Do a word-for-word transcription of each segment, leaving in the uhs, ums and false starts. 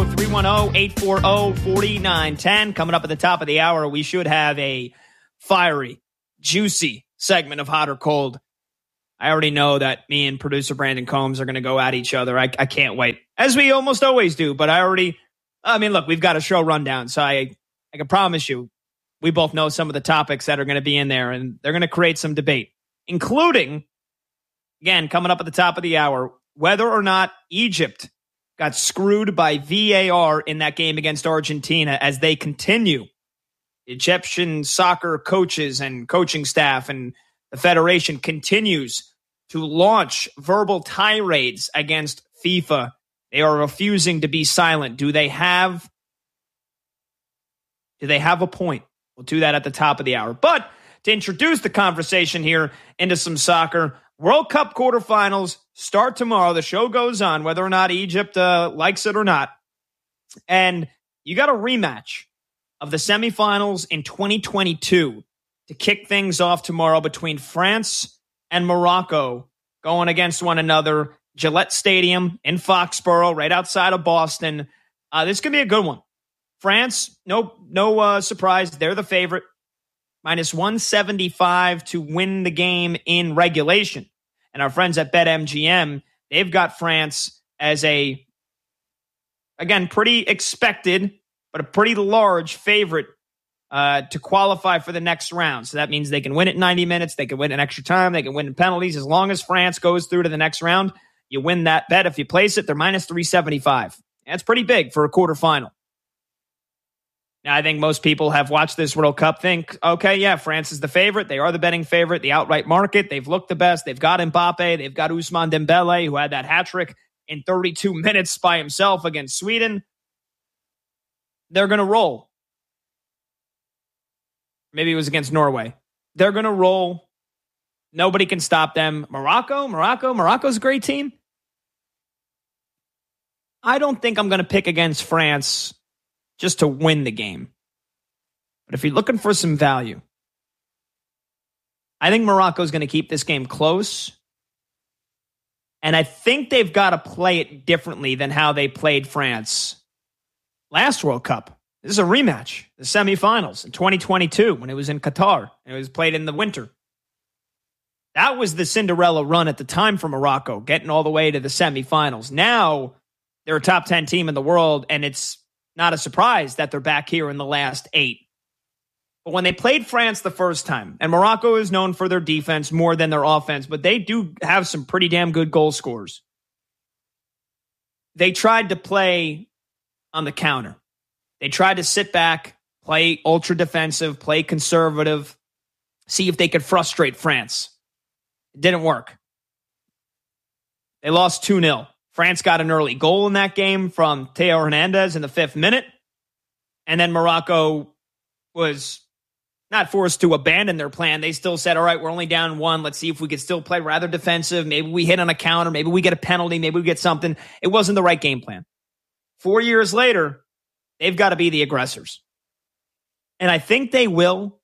three one zero, eight four zero, four nine one zero. Coming up at the top of the hour, we should have a fiery, juicy segment of Hot or Cold. I already know that me and producer Brandon Combs are going to go at each other. I, I can't wait, as we almost always do. But I already, I mean, look, we've got a show rundown, so I, I can promise you, we both know some of the topics that are going to be in there, and they're going to create some debate, including, again, coming up at the top of the hour, whether or not Egypt got screwed by V A R in that game against Argentina as they continue. Egyptian soccer coaches and coaching staff and the federation continues to launch verbal tirades against FIFA. They are refusing to be silent. Do they have, do they have a point? We'll do that at the top of the hour. But to introduce the conversation here into some soccer, World Cup quarterfinals start tomorrow. The show goes on, whether or not Egypt uh, likes it or not. And you got a rematch of the semifinals in twenty twenty-two to kick things off tomorrow between France and Morocco, going against one another. Gillette Stadium in Foxborough, right outside of Boston. Uh, this could be a good one. France, no, no uh, surprise, they're the favorite. minus one seventy-five to win the game in regulation. And our friends at BetMGM, they've got France as a, again, pretty expected, but a pretty large favorite uh, to qualify for the next round. So that means they can win it in ninety minutes, they can win in extra time, they can win in penalties. As long as France goes through to the next round, you win that bet. If you place it, they're minus three seventy-five. That's pretty big for a quarterfinal. Now, I think most people have watched this World Cup, think, okay, yeah, France is the favorite. They are the betting favorite, the outright market. They've looked the best. They've got Mbappe. They've got Ousmane Dembele, who had that hat trick in thirty-two minutes by himself against Sweden. They're going to roll. Maybe it was against Norway. They're going to roll. Nobody can stop them. Morocco, Morocco, Morocco's a great team. I don't think I'm going to pick against France just to win the game. But if you're looking for some value, I think Morocco's going to keep this game close. And I think they've got to play it differently than how they played France last World Cup. This is a rematch, the semifinals in twenty twenty-two when it was in Qatar. And it was played in the winter. That was the Cinderella run at the time for Morocco, getting all the way to the semifinals. Now they're a top ten team in the world, and it's not a surprise that they're back here in the last eight. But when they played France the first time, and Morocco is known for their defense more than their offense, but they do have some pretty damn good goal scorers. They tried to play on the counter. They tried to sit back, play ultra defensive, play conservative, see if they could frustrate France. It didn't work. They lost two nil. France got an early goal in that game from Theo Hernandez in the fifth minute. And then Morocco was not forced to abandon their plan. They still said, all right, we're only down one. Let's see if we could still play rather defensive. Maybe we hit on a counter. Maybe we get a penalty. Maybe we get something. It wasn't the right game plan. Four years later, they've got to be the aggressors. And I think they will,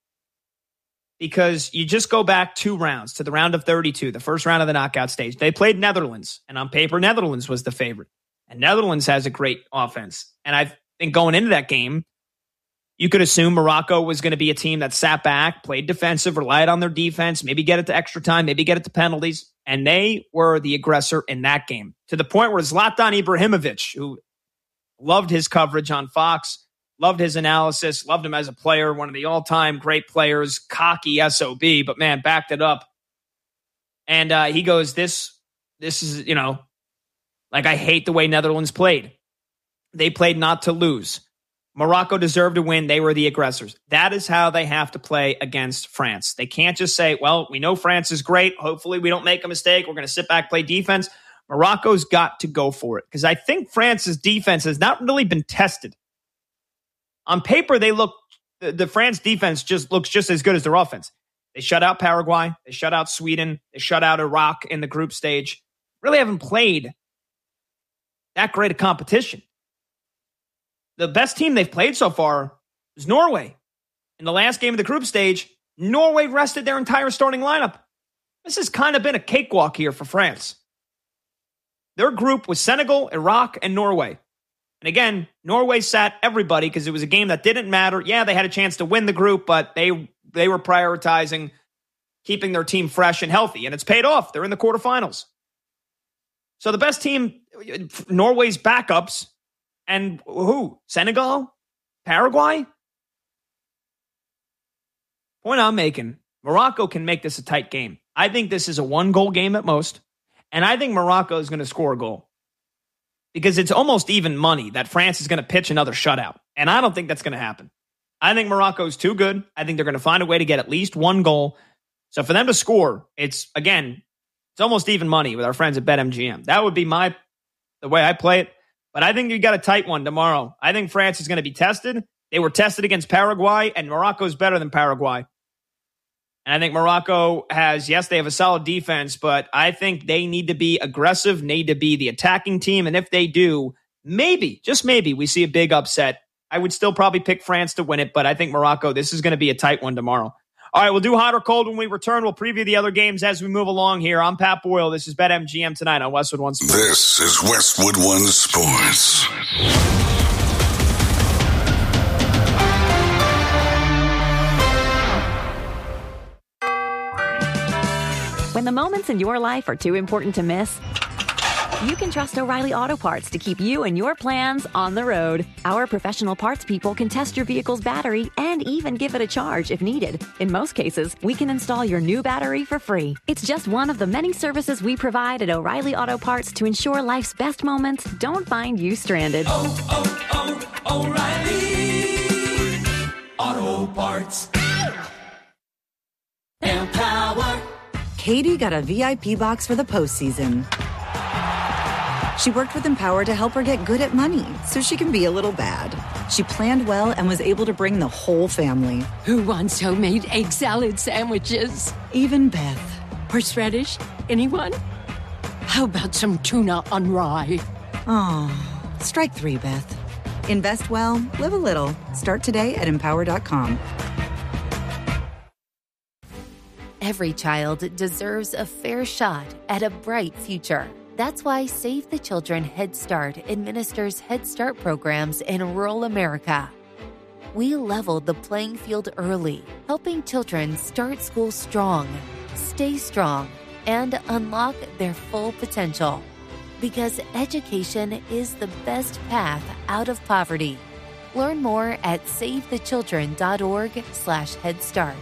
because you just go back two rounds to the round of thirty-two, the first round of the knockout stage. They played Netherlands, and on paper, Netherlands was the favorite. And Netherlands has a great offense. And I think going into that game, you could assume Morocco was going to be a team that sat back, played defensive, relied on their defense, maybe get it to extra time, maybe get it to penalties. And they were the aggressor in that game, to the point where Zlatan Ibrahimovic, who loved his coverage on Fox, loved his analysis, loved him as a player, one of the all-time great players, cocky S O B, but man, backed it up. And uh, he goes, this, this is, you know, like, I hate the way Netherlands played. They played not to lose. Morocco deserved to win. They were the aggressors. That is how they have to play against France. They can't just say, well, we know France is great. Hopefully we don't make a mistake. We're going to sit back, play defense. Morocco's got to go for it, because I think France's defense has not really been tested. On paper, they look, the, the France defense just looks just as good as their offense. They shut out Paraguay. They shut out Sweden. They shut out Iraq in the group stage. Really haven't played that great a competition. The best team they've played so far is Norway. In the last game of the group stage, Norway rested their entire starting lineup. This has kind of been a cakewalk here for France. Their group was Senegal, Iraq, and Norway. And again, Norway sat everybody because it was a game that didn't matter. Yeah, they had a chance to win the group, but they they were prioritizing keeping their team fresh and healthy, and it's paid off. They're in the quarterfinals. So the best team, Norway's backups, and who? Senegal? Paraguay? Point I'm making, Morocco can make this a tight game. I think this is a one-goal game at most, and I think Morocco is going to score a goal because it's almost even money that France is going to pitch another shutout, and I don't think that's going to happen. I think Morocco is too good. I think they're going to find a way to get at least one goal. So for them to score, it's, again, it's almost even money with our friends at BetMGM. That would be my the way I play it. But I think you got a tight one tomorrow. I think France is going to be tested. They were tested against Paraguay, and Morocco is better than Paraguay. And I think Morocco has, yes, they have a solid defense, but I think they need to be aggressive, need to be the attacking team. And if they do, maybe, just maybe, we see a big upset. I would still probably pick France to win it, but I think Morocco, this is going to be a tight one tomorrow. All right, we'll do hot or cold when we return. We'll preview the other games as we move along here. I'm Pat Boyle. This is BetMGM tonight on Westwood One Sports. This is Westwood One Sports. When the moments in your life are too important to miss, you can trust O'Reilly Auto Parts to keep you and your plans on the road. Our professional parts people can test your vehicle's battery and even give it a charge if needed. In most cases, we can install your new battery for free. It's just one of the many services we provide at O'Reilly Auto Parts to ensure life's best moments don't find you stranded. Oh, oh, oh, O'Reilly Auto Parts. Empower. Katie got a V I P box for the postseason. She worked with Empower to help her get good at money so she can be a little bad. She planned well and was able to bring the whole family. Who wants homemade egg salad sandwiches? Even Beth. Horseradish? Anyone? How about some tuna on rye? Oh, strike three, Beth. Invest well, live a little. Start today at empower dot com. Every child deserves a fair shot at a bright future. That's why Save the Children Head Start administers Head Start programs in rural America. We leveled the playing field early, helping children start school strong, stay strong, and unlock their full potential. Because education is the best path out of poverty. Learn more at savethechildren.org slash Head Start.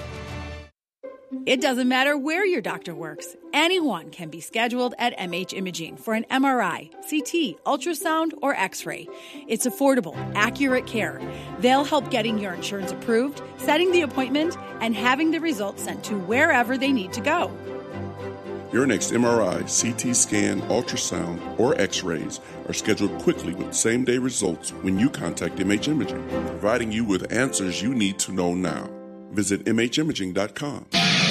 It doesn't matter where your doctor works. Anyone can be scheduled at M H Imaging for an M R I, C T, ultrasound, or X-ray. It's affordable, accurate care. They'll help getting your insurance approved, setting the appointment, and having the results sent to wherever they need to go. Your next M R I, C T scan, ultrasound, or X-rays are scheduled quickly with same-day results when you contact M H Imaging, providing you with answers you need to know now. Visit M H imaging dot com.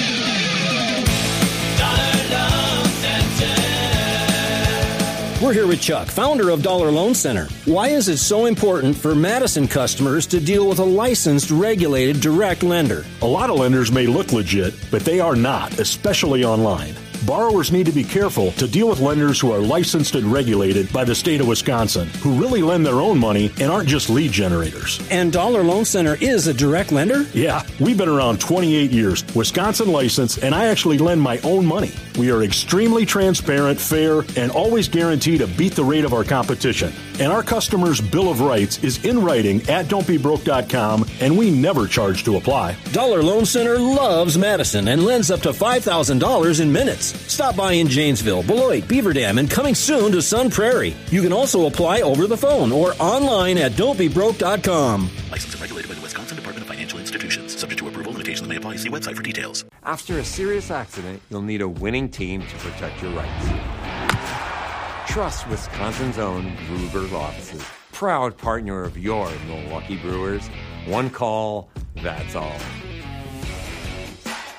We're here with Chuck, founder of Dollar Loan Center. Why is it so important for Madison customers to deal with a licensed, regulated, direct lender? A lot of lenders may look legit, but they are not, especially online. Borrowers need to be careful to deal with lenders who are licensed and regulated by the state of Wisconsin, who really lend their own money and aren't just lead generators. And Dollar Loan Center is a direct lender? Yeah, we've been around twenty-eight years, Wisconsin licensed, and I actually lend my own money. We are extremely transparent, fair, and always guarantee to beat the rate of our competition. And our customers' Bill of Rights is in writing at don't be broke dot com, and we never charge to apply. Dollar Loan Center loves Madison and lends up to five thousand dollars in minutes. Stop by in Janesville, Beloit, Beaver Dam, and coming soon to Sun Prairie. You can also apply over the phone or online at don't be broke dot com. Licensed and regulated by the Wisconsin Department of Financial Institutions. Subject to approval, limitations may apply. See website for details. After a serious accident, you'll need a winning team to protect your rights. Trust Wisconsin's own Ruger's offices. Proud partner of your Milwaukee Brewers. One call, that's all.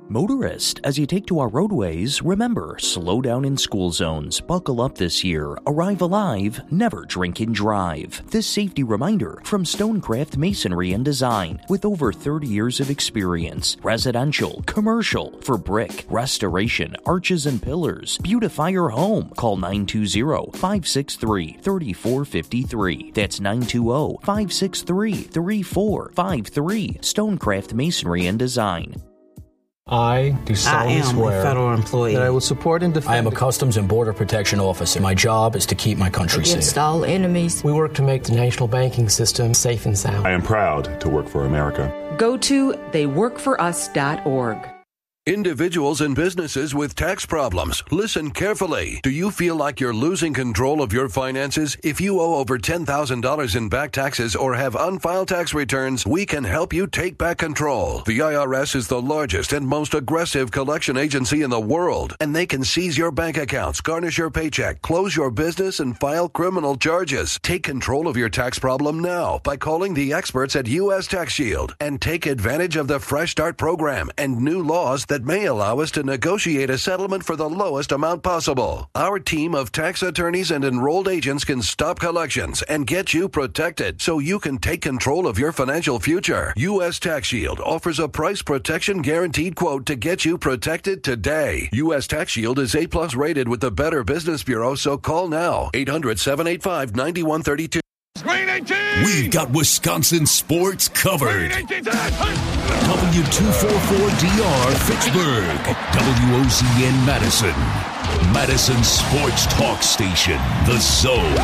Motorist, as you take to our roadways, remember, slow down in school zones, buckle up this year, arrive alive, never drink and drive. This safety reminder from Stonecraft Masonry and Design, with over thirty years of experience. Residential, commercial, for brick, restoration, arches and pillars. Beautify your home. Call nine two zero, five six three, three four five three. That's nine two zero, five six three, three four five three. Stonecraft Masonry and Design. I do solemnly swear a federal employee that I will support and defend. I am a Customs and Border Protection officer. My job is to keep my country against safe. all enemies. We work to make the national banking system safe and sound. I am proud to work for America. Go to they work for us dot org. Individuals and businesses with tax problems, listen carefully. Do you feel like you're losing control of your finances? If you owe over ten thousand dollars in back taxes or have unfiled tax returns, we can help you take back control. The I R S is the largest and most aggressive collection agency in the world, and they can seize your bank accounts, garnish your paycheck, close your business, and file criminal charges. Take control of your tax problem now by calling the experts at U S Tax Shield and take advantage of the Fresh Start program and new laws that that may allow us to negotiate a settlement for the lowest amount possible. Our team of tax attorneys and enrolled agents can stop collections and get you protected so you can take control of your financial future. U S Tax Shield offers a price protection guaranteed quote to get you protected today. U S Tax Shield is A plus rated with the Better Business Bureau, so call now. eight hundred, seven eight five, nine one three two. We've got Wisconsin sports covered. W two forty-four D R Fitchburg, W O Z N Madison, Madison Sports Talk Station, The Zone.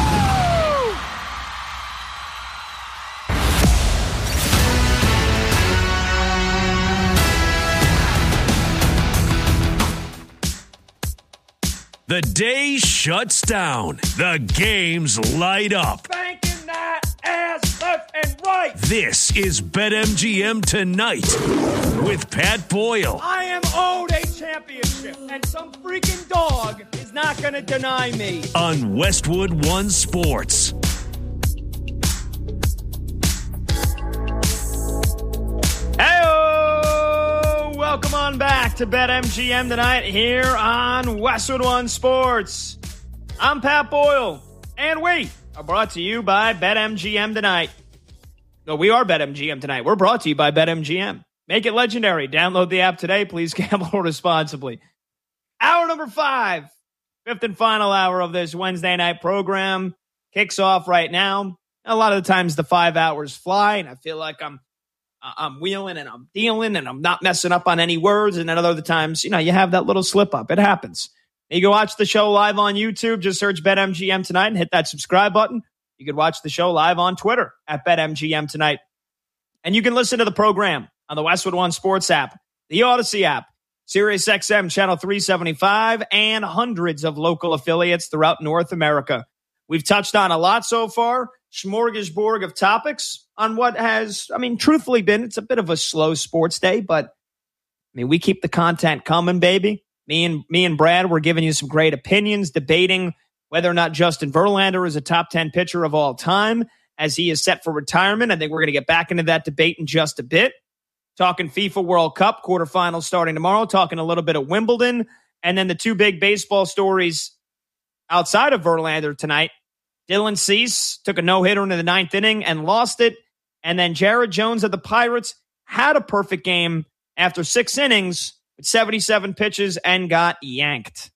The day shuts down. The games light up. Banking that ass left and right. This is BetMGM Tonight with Pat Boyle. I am owed a championship, and some freaking dog is not going to deny me. On Westwood One Sports. Hey-o! Welcome on back to BetMGM Tonight here on Westwood One Sports. I'm Pat Boyle, and we are brought to you by BetMGM Tonight. No, we are BetMGM Tonight. We're brought to you by BetMGM. Make it legendary. Download the app today. Please gamble responsibly. Hour number five, fifth and final hour of this Wednesday night program, kicks off right now. A lot of the times the five hours fly, and I feel like I'm I'm wheeling and I'm dealing and I'm not messing up on any words. And then other times, you know, you have that little slip up. It happens. You can watch the show live on YouTube. Just search BetMGM Tonight and hit that subscribe button. You can watch the show live on Twitter at BetMGM Tonight. And you can listen to the program on the Westwood One Sports app, the Odyssey app, Sirius X M Channel three seventy-five, and hundreds of local affiliates throughout North America. We've touched on a lot so far. Smorgasbord of topics on what has, I mean, truthfully been, it's a bit of a slow sports day, but I mean, we keep the content coming, baby. Me and me and Brad, we're giving you some great opinions, debating whether or not Justin Verlander is a top ten pitcher of all time as he is set for retirement. I think we're going to get back into that debate in just a bit. Talking FIFA World Cup quarterfinals starting tomorrow, talking a little bit of Wimbledon, and then the two big baseball stories outside of Verlander tonight. Dylan Cease took a no-hitter into the ninth inning and lost it. And then Jared Jones of the Pirates had a perfect game after six innings with seventy-seven pitches and got yanked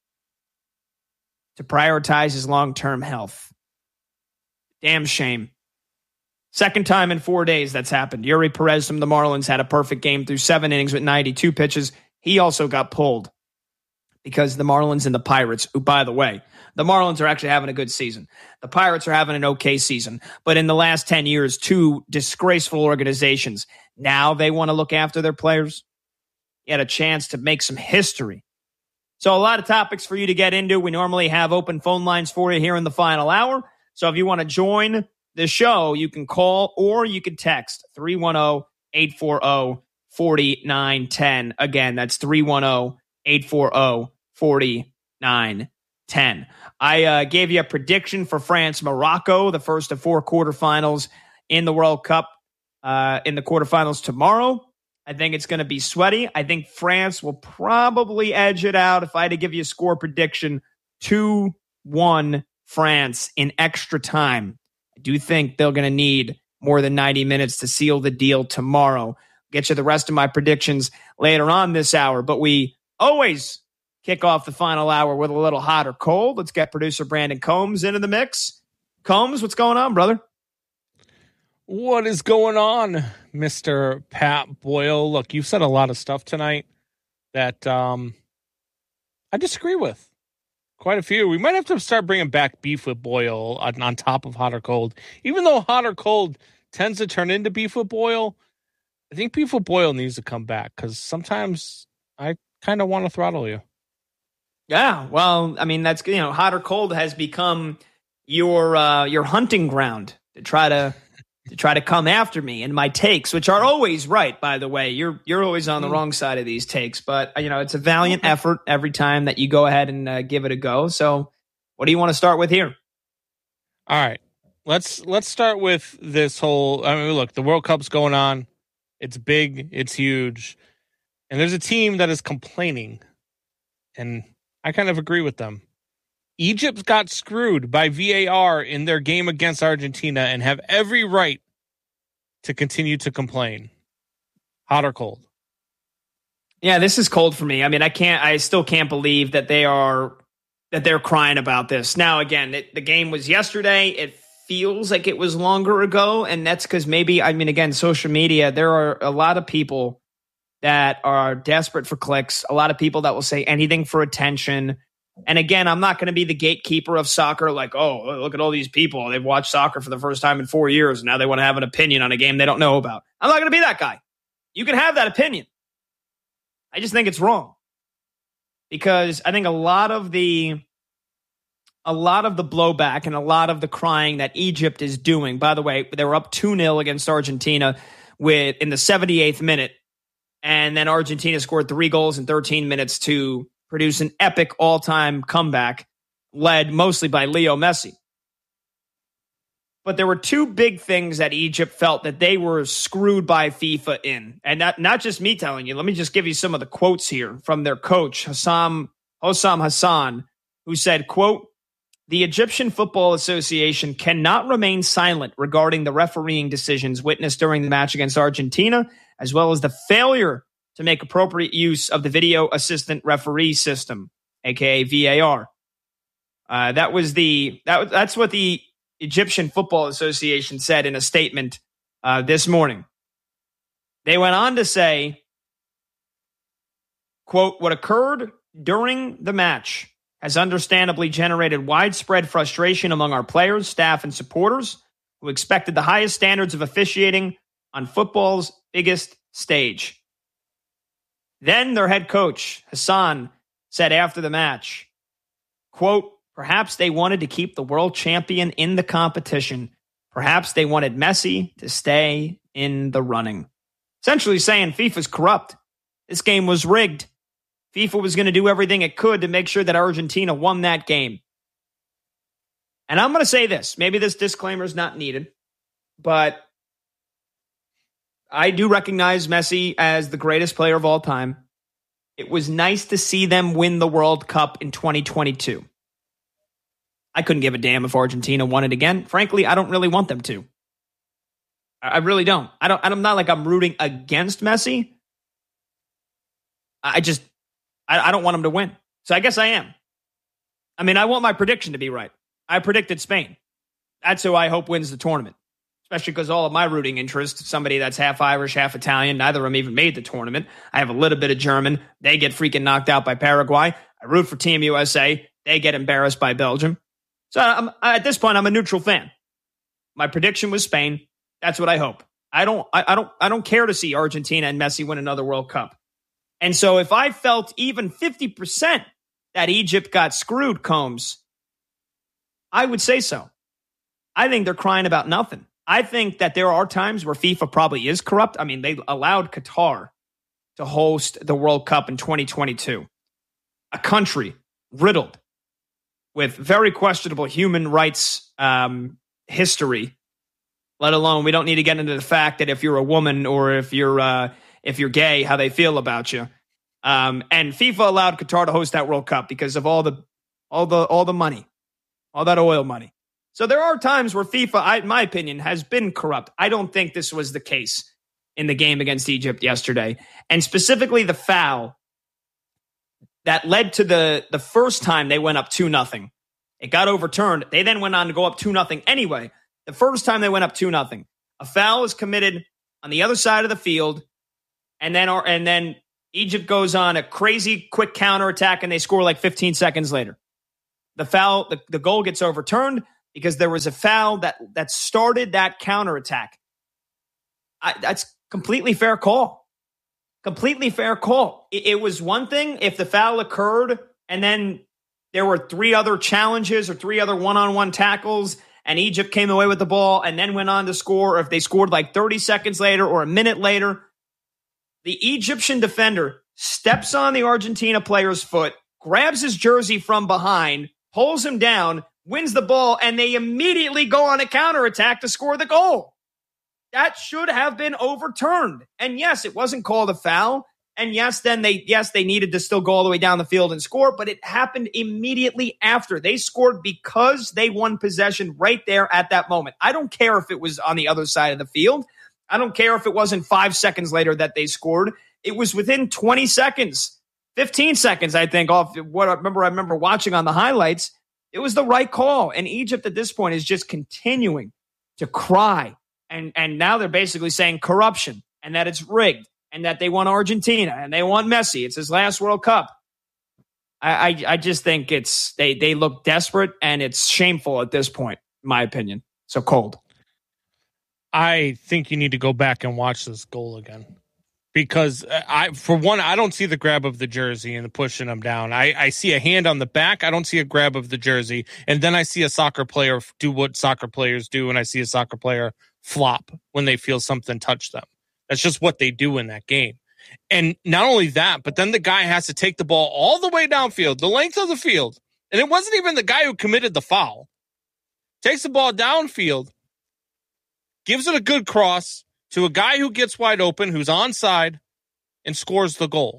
to prioritize his long-term health. Damn shame. Second time in four days that's happened. Yuri Perez from the Marlins had a perfect game through seven innings with ninety-two pitches. He also got pulled because the Marlins and the Pirates, who, by the way, the Marlins are actually having a good season. The Pirates are having an okay season. But in the last ten years, two disgraceful organizations. Now they want to look after their players. You had a chance to make some history. So a lot of topics for you to get into. We normally have open phone lines for you here in the final hour. So if you want to join the show, you can call or you can text three one zero, eight four zero, four nine one zero. Again, that's three one zero, eight four zero, four nine one zero. I uh, gave you a prediction for France-Morocco, the first of four quarterfinals in the World Cup, uh, in the quarterfinals tomorrow. I think it's going to be sweaty. I think France will probably edge it out. If I had to give you a score prediction, two one France in extra time. I do think they're going to need more than ninety minutes to seal the deal tomorrow. Get you the rest of my predictions later on this hour, but we always kick off the final hour with a little hot or cold. Let's get producer Brandon Combs into the mix. Combs, what's going on, brother? What is going on, Mister Pat Boyle? Look, you've said a lot of stuff tonight that um, I disagree with. Quite a few. We might have to start bringing back beef with Boyle on, on top of hot or cold. Even though hot or cold tends to turn into beef with Boyle, I think beef with Boyle needs to come back because sometimes I kind of want to throttle you. Yeah, well, I mean, that's, you know, hot or cold has become your uh, your hunting ground to try to to try to come after me and my takes, which are always right, by the way. You're you're always on the mm. wrong side of these takes, but, you know, it's a valiant okay. effort every time that you go ahead and uh, give it a go. So what do you want to start with here? All right, let's let's start with this whole, I mean, look, the World Cup's going on. It's big, it's huge, and there's a team that is complaining, and I kind of agree with them. Egypt got screwed by V A R in their game against Argentina and have every right to continue to complain. Hot or cold? Yeah, this is cold for me. I mean, I can't, I still can't believe that they are, that they're crying about this. Now, again, it, the game was yesterday. It feels like it was longer ago. And that's because maybe, I mean, again, social media, there are a lot of people that are desperate for clicks. A lot of people that will say anything for attention. And again, I'm not going to be the gatekeeper of soccer. Like, oh, look at all these people. They've watched soccer for the first time in four years. And now they want to have an opinion on a game they don't know about. I'm not going to be that guy. You can have that opinion. I just think it's wrong. Because I think a lot of the, a lot of the blowback and a lot of the crying that Egypt is doing, by the way, they were up two nil against Argentina with in the seventy-eighth minute. And then Argentina scored three goals in thirteen minutes to produce an epic all-time comeback led mostly by Leo Messi. But there were two big things that Egypt felt that they were screwed by FIFA in. And not, not just me telling you. Let me just give you some of the quotes here from their coach, Hassam, Hossam Hassan, who said, quote, "The Egyptian Football Association cannot remain silent regarding the refereeing decisions witnessed during the match against Argentina, as well as the failure to make appropriate use of the video assistant referee system, aka V A R." Uh, that was the that that's what the Egyptian Football Association said in a statement uh, this morning. They went on to say, quote, "What occurred during the match has understandably generated widespread frustration among our players, staff, and supporters who expected the highest standards of officiating on football's biggest stage." Then their head coach, Hassan, said after the match, quote, "Perhaps they wanted to keep the world champion in the competition. Perhaps they wanted Messi to stay in the running." Essentially saying FIFA's corrupt. This game was rigged. FIFA was going to do everything it could to make sure that Argentina won that game. And I'm going to say this. Maybe this disclaimer is not needed, but I do recognize Messi as the greatest player of all time. It was nice to see them win the World Cup in twenty twenty-two. I couldn't give a damn if Argentina won it again. Frankly, I don't really want them to. I really don't. I don't. I'm not like I'm rooting against Messi. I just, I, I don't want him to win. So I guess I am. I mean, I want my prediction to be right. I predicted Spain. That's who I hope wins the tournament. Especially because all of my rooting interest, somebody that's half Irish, half Italian, neither of them even made the tournament. I have a little bit of German. They get freaking knocked out by Paraguay. I root for Team U S A. They get embarrassed by Belgium. So I'm, at this point, I'm a neutral fan. My prediction was Spain. That's what I hope. I don't, I, I don't, I don't care to see Argentina and Messi win another World Cup. And so if I felt even fifty percent that Egypt got screwed, Combs, I would say so. I think they're crying about nothing. I think that there are times where FIFA probably is corrupt. I mean, they allowed Qatar to host the World Cup in twenty twenty-two. A country riddled with very questionable human rights um, history, let alone we don't need to get into the fact that if you're a woman or if you're uh, if you're gay, how they feel about you. Um, and FIFA allowed Qatar to host that World Cup because of all the all the all the money, all that oil money. So there are times where FIFA, I, in my opinion, has been corrupt. I don't think this was the case in the game against Egypt yesterday, and specifically the foul that led to the the first time they went up two nothing. It got overturned. They then went on to go up two nothing anyway. The first time they went up two nothing, a foul is committed on the other side of the field, and then and then Egypt goes on a crazy quick counterattack, and they score like fifteen seconds later. The foul, the, the goal gets overturned because there was a foul that, that started that counterattack. I, that's completely fair call. Completely fair call. It, it was one thing if the foul occurred and then there were three other challenges or three other one-on-one tackles and Egypt came away with the ball and then went on to score, or if they scored like thirty seconds later or a minute later. The Egyptian defender steps on the Argentina player's foot, grabs his jersey from behind, pulls him down, wins the ball, and they immediately go on a counterattack to score the goal. That should have been overturned. And yes, it wasn't called a foul. And yes, then they yes, they needed to still go all the way down the field and score, but it happened immediately after. They scored because they won possession right there at that moment. I don't care if it was on the other side of the field. I don't care if it wasn't five seconds later that they scored. It was within twenty seconds, fifteen seconds, I think, off what I remember. I remember watching on the highlights. It was the right call. And Egypt at this point is just continuing to cry. And, and now they're basically saying corruption and that it's rigged and that they want Argentina and they want Messi. It's his last World Cup. I, I, I just think it's they, they look desperate and it's shameful at this point, in my opinion. So cold. I think you need to go back and watch this goal again, because I, for one, I don't see the grab of the jersey and the pushing him down. I, I see a hand on the back. I don't see a grab of the jersey. And then I see a soccer player do what soccer players do. And I see a soccer player flop when they feel something touch them. That's just what they do in that game. And not only that, but then the guy has to take the ball all the way downfield, the length of the field. And it wasn't even the guy who committed the foul. Takes the ball downfield, gives it a good cross to a guy who gets wide open, who's onside, and scores the goal.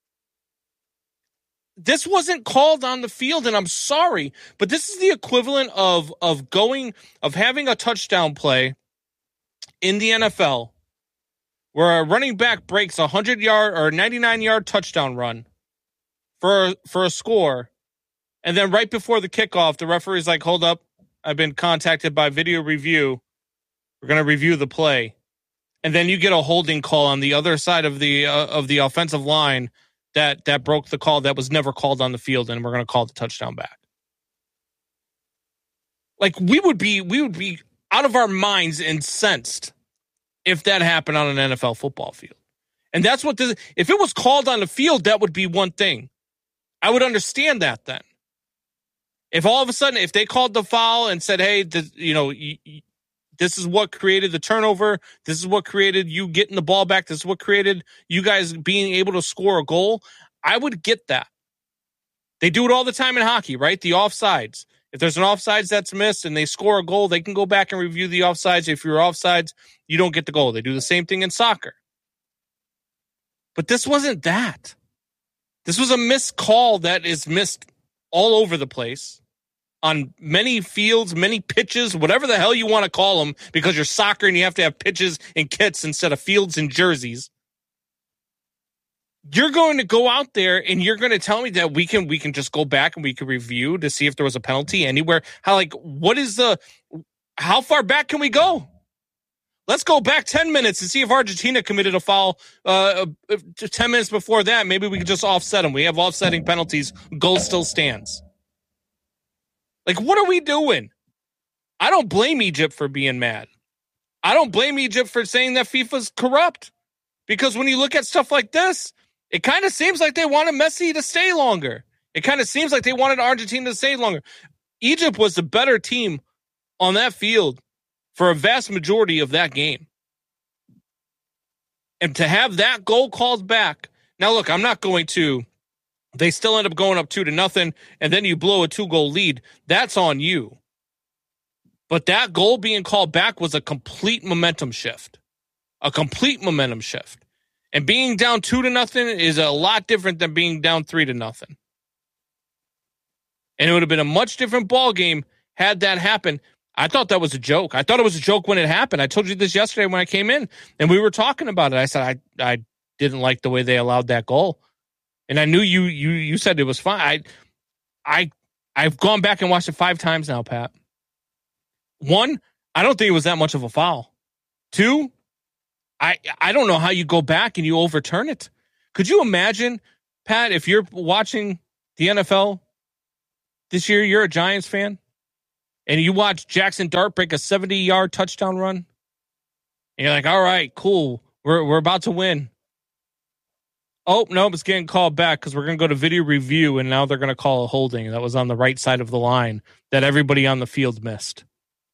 This wasn't called on the field, and I'm sorry, but this is the equivalent of, of going, of having a touchdown play in the N F L where a running back breaks a hundred-yard or ninety-nine-yard touchdown run for, for a score, and then right before the kickoff, the referee's like, hold up, I've been contacted by video review. We're going to review the play. And then you get a holding call on the other side of the uh, of the offensive line that that broke the call that was never called on the field, and we're going to call the touchdown back. Like we would be we would be out of our minds incensed if that happened on an N F L football field. And that's what this, if it was called on the field, that would be one thing. I would understand that then. If all of a sudden, if they called the foul and said, hey, the, you know, you, you, this is what created the turnover. This is what created you getting the ball back. This is what created you guys being able to score a goal. I would get that. They do it all the time in hockey, right? The offsides. If there's an offsides that's missed and they score a goal, they can go back and review the offsides. If you're offsides, you don't get the goal. They do the same thing in soccer. But this wasn't that. This was a missed call that is missed all over the place. On many fields, many pitches, whatever the hell you want to call them, because you're soccer and you have to have pitches and kits instead of fields and jerseys. You're going to go out there and you're going to tell me that we can we can just go back and we can review to see if there was a penalty anywhere. How like what is the how far back can we go? Let's go back ten minutes and see if Argentina committed a foul uh, ten minutes before that. Maybe we can just offset them. We have offsetting penalties. Goal still stands. Like, what are we doing? I don't blame Egypt for being mad. I don't blame Egypt for saying that FIFA's corrupt. Because when you look at stuff like this, it kind of seems like they wanted Messi to stay longer. It kind of seems like they wanted Argentina to stay longer. Egypt was the better team on that field for a vast majority of that game. And to have that goal called back. Now, look, I'm not going to... They still end up going up two to nothing, and then you blow a two-goal lead. That's on you. But that goal being called back was a complete momentum shift. A complete momentum shift. And being down two to nothing is a lot different than being down three to nothing. And it would have been a much different ball game had that happened. I thought that was a joke. I thought it was a joke when it happened. I told you this yesterday when I came in, and we were talking about it. I said I I didn't like the way they allowed that goal, and I knew you you you said it was fine. I I I've gone back and watched it five times now, Pat. One, I don't think it was that much of a foul. Two, I I don't know how you go back and you overturn it. Could you imagine, Pat, if you're watching the N F L this year, you're a Giants fan, and you watch Jackson Dart break a seventy-yard touchdown run, and you're like, all right, cool, we're we're about to win. Oh, no, it's getting called back because we're going to go to video review, and now they're going to call a holding that was on the right side of the line that everybody on the field missed.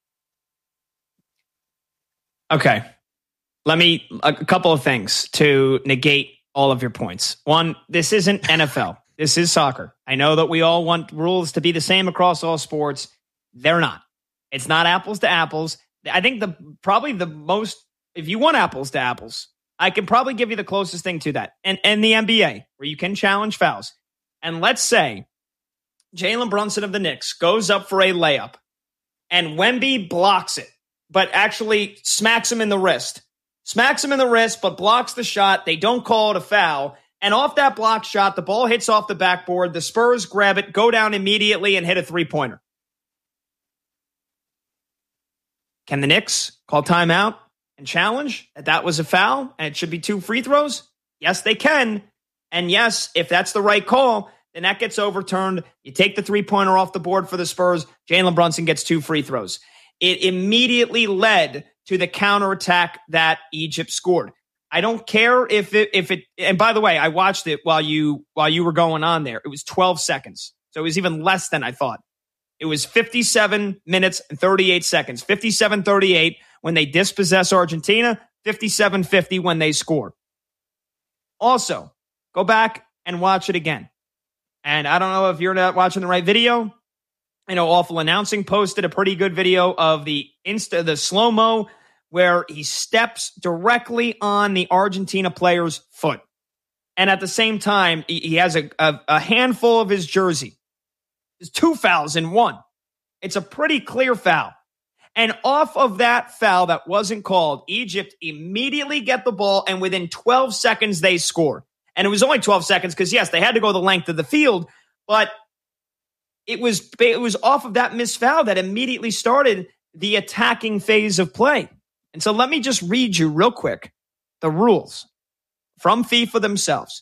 Okay. Let me, a couple of things to negate all of your points. One, this isn't N F L. This is soccer. I know that we all want rules to be the same across all sports. They're not. It's not apples to apples. I think the probably the most, if you want apples to apples, I can probably give you the closest thing to that. And, and the N B A, where you can challenge fouls. And let's say Jalen Brunson of the Knicks goes up for a layup, and Wemby blocks it, but actually smacks him in the wrist. Smacks him in the wrist, but blocks the shot. They don't call it a foul. And off that block shot, the ball hits off the backboard. The Spurs grab it, go down immediately, and hit a three-pointer. Can the Knicks call timeout and challenge that that was a foul and it should be two free throws? Yes, they can. And yes, if that's the right call, then that gets overturned. You take the three-pointer off the board for the Spurs. Jalen Brunson gets two free throws. It immediately led to the counterattack that Egypt scored. I don't care if it, if it, and by the way, I watched it while you, while you were going on there. It was twelve seconds. So it was even less than I thought. It was fifty-seven minutes and thirty-eight seconds. fifty-seven thirty-eight when they dispossess Argentina. fifty-seven fifty when they score. Also, go back and watch it again. And I don't know if you're not watching the right video. I know Awful Announcing posted a pretty good video of the Insta, the slow-mo, where he steps directly on the Argentina player's foot. And at the same time, he has a, a, a handful of his jersey. There's two fouls in one. It's a pretty clear foul. And off of that foul that wasn't called, Egypt immediately get the ball, and within twelve seconds, they score. And it was only twelve seconds because, yes, they had to go the length of the field, but it was, it was off of that missed foul that immediately started the attacking phase of play. And so let me just read you real quick the rules from FIFA themselves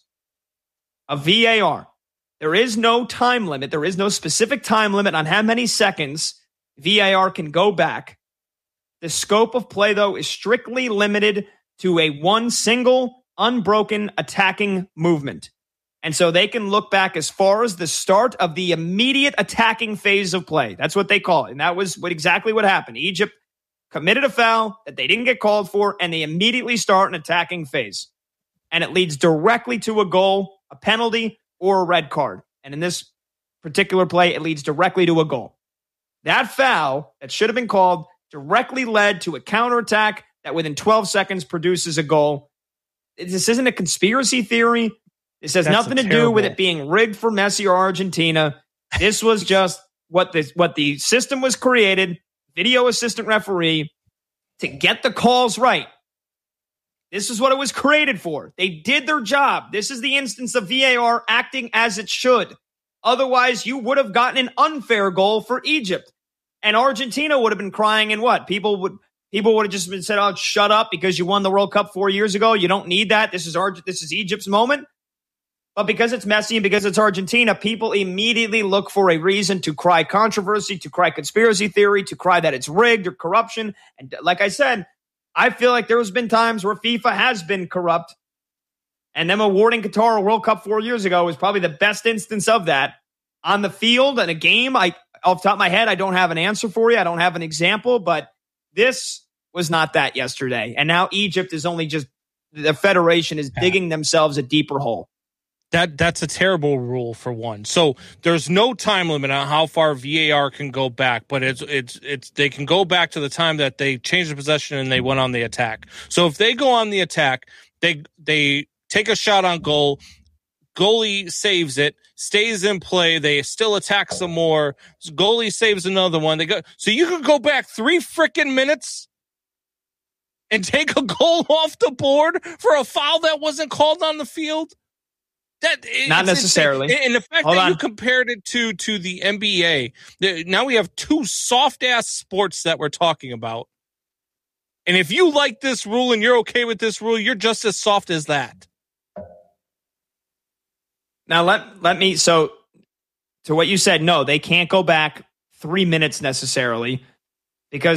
of V A R. There is no time limit. There is no specific time limit on how many seconds V A R can go back. The scope of play, though, is strictly limited to a one single, unbroken attacking movement. And so they can look back as far as the start of the immediate attacking phase of play. That's what they call it. And that was what exactly what happened. Egypt committed a foul that they didn't get called for, and they immediately start an attacking phase. And it leads directly to a goal, a penalty, or a red card. And in this particular play, it leads directly to a goal. That foul that should have been called directly led to a counterattack that within twelve seconds produces a goal. This isn't a conspiracy theory. This has That's nothing to terrible. do with it being rigged for Messi or Argentina. This was just what the, what the system was created, video assistant referee, to get the calls right. This is what it was created for. They did their job. This is the instance of V A R acting as it should. Otherwise, you would have gotten an unfair goal for Egypt. And Argentina would have been crying, and what? People would people would have just been said, oh, shut up because you won the World Cup four years ago. You don't need that. This is our, this is Egypt's moment. But because it's Messi and because it's Argentina, people immediately look for a reason to cry controversy, to cry conspiracy theory, to cry that it's rigged or corruption. And like I said, I feel like there has been times where FIFA has been corrupt. And them awarding Qatar a World Cup four years ago was probably the best instance of that. On the field, in a game, I off the top of my head, I don't have an answer for you. I don't have an example, but this was not that yesterday. And now Egypt is only just, the federation is digging themselves a deeper hole. That that's a terrible rule for one. So there's no time limit on how far V A R can go back, but it's it's it's they can go back to the time that they changed the possession and they went on the attack. So if they go on the attack, They they take a shot on goal. Goalie saves it, stays in play. They still attack some more. Goalie saves another one. They go. So you could go back three freaking minutes and take a goal off the board for a foul that wasn't called on the field. That not necessarily. Insane. And the fact Hold that on. you compared it to to the N B A. The, now we have two soft ass sports that we're talking about. And if you like this rule and you're okay with this rule, you're just as soft as that. Now let let me so to what you said. No, they can't go back three minutes necessarily because